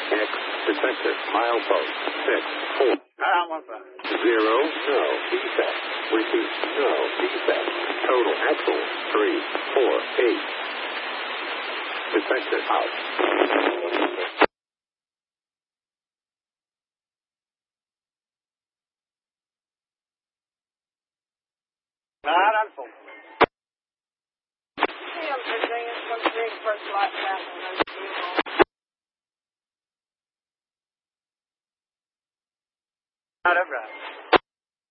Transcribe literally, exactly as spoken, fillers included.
X, detector, milepost, six, four. Ah, what's that? Zero, no, defect. Repeat, no, defect. Total axle, three, four, eight. Detector out. Nah, that's all. Hey, I'm Virginia from Big First Lot Passenger.